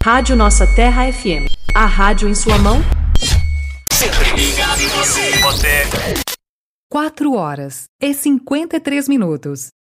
Rádio Nossa Terra FM. A rádio em sua mão. Sempre ligado em você. 4h53.